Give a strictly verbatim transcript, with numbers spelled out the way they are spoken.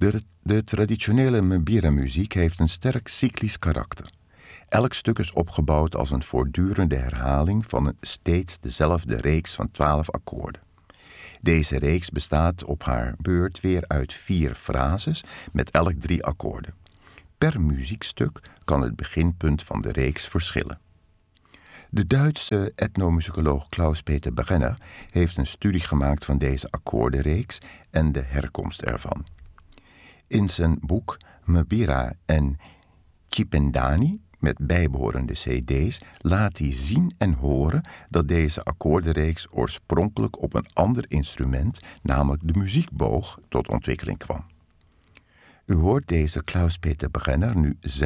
De, de traditionele Mbira-muziek heeft een sterk cyclisch karakter. Elk stuk is opgebouwd als een voortdurende herhaling van een steeds dezelfde reeks van twaalf akkoorden. Deze reeks bestaat op haar beurt weer uit vier frases met elk drie akkoorden. Per muziekstuk kan het beginpunt van de reeks verschillen. De Duitse etnomusicoloog Klaus-Peter Brenner heeft een studie gemaakt van deze akkoordenreeks en de herkomst ervan. In zijn boek Mbira en Tshipendani, met bijbehorende cd's, laat hij zien en horen dat deze akkoordenreeks oorspronkelijk op een ander instrument, namelijk de muziekboog, tot ontwikkeling kwam. U hoort deze Klaus-Peter Brenner nu zelf